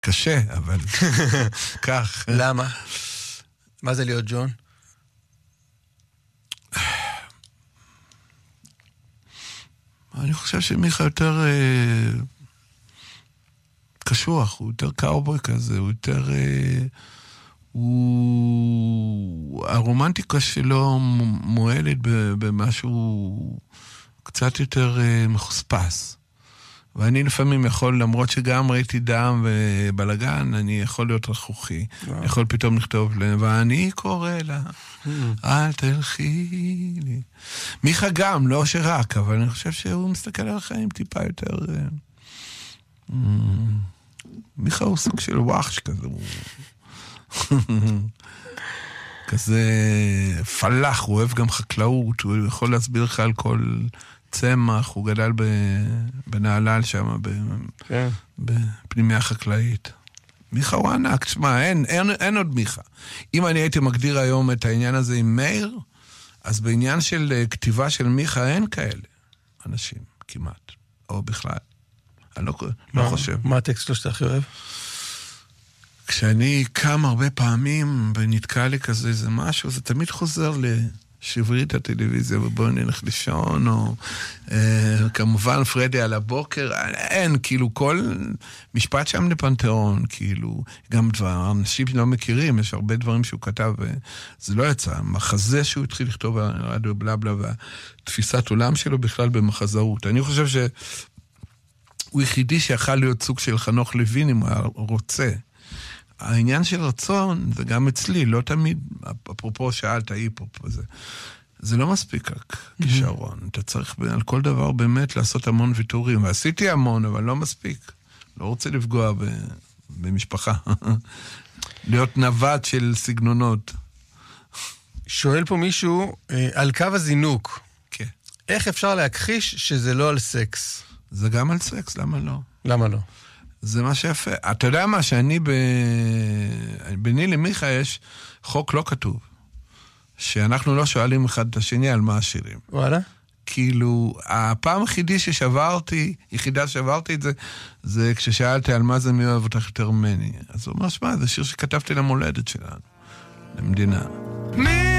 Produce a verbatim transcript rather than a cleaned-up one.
קשה, אבל כך. למה? מה זה להיות ג'ון? אני חושב שמיכה יותר אה, קשוח, הוא יותר קאובוי כזה, הוא יותר... אה, הוא... הרומנטיקה שלו מועלת במשהו קצת יותר אה, מחוספס. ואני לפעמים יכול, למרות שגם ראיתי דם ובלגן, אני יכול להיות רכוכי. אני יכול פתאום לכתוב לה, ואני קורא לה, אל תלכי לי. מיכה גם, לא שרק, אבל אני חושב שהוא מסתכל על החיים טיפה יותר... מיכה הוא סוג של וואחש כזה. כזה פלח, הוא אוהב גם חקלאות, הוא יכול להסביר לך על כל... צמח, הוא גדל בנהלל שם, בפנימיה חקלאית. מיכה הוא ענק, תשמע, אין, אין, אין עוד מיכה. אם אני הייתי מגדיר היום את העניין הזה עם מאיר, אז בעניין של כתיבה של מיכה אין כאלה אנשים, כמעט, או בכלל. אני לא, לא חושב. מה הטקסט שלו שאתה הכי אוהב? כשאני קם הרבה פעמים ונתקע לי כזה, זה משהו, זה תמיד חוזר ל... שברי את הטלוויזיה ובואו נלך לישון, או אה, כמובן פרדי על הבוקר, אין, כאילו כל משפט שם לפנתיאון, כאילו, גם דבר, אנשים לא מכירים, יש הרבה דברים שהוא כתב, וזה לא יצא, מחזה שהוא התחיל לכתוב רדיו בלה בלה, והתפיסת עולם שלו בכלל במחזאות. אני חושב שהוא יחידי שיכל להיות סוג של חנוך לוין, אם הוא רוצה. העניין של רצון, זה גם אצלי, לא תמיד, אפרופו שאלת, היפופ וזה, זה לא מספיק רק כישרון. אתה צריך על כל דבר באמת לעשות המון ויתורים, ועשיתי המון, אבל לא מספיק. לא רוצה לפגוע במשפחה. להיות נווט של סגנונות. שואל פה מישהו, על קו הזינוק. כן. איך אפשר להכחיש שזה לא על סקס? זה גם על סקס, למה לא? למה לא? זה מה שיפה. אתה יודע מה, שאני ב... ביני למיכה יש חוק לא כתוב, שאנחנו לא שואלים אחד את השני על מה השירים. וואלה? כאילו, הפעם היחידי ששברתי, יחידה ששברתי את זה, זה כששאלתי על מה זה מי אוהב אותך יותר ממני. אז הוא אומר, שמה, זה שיר שכתבתי למולדת שלנו, למדינה. מי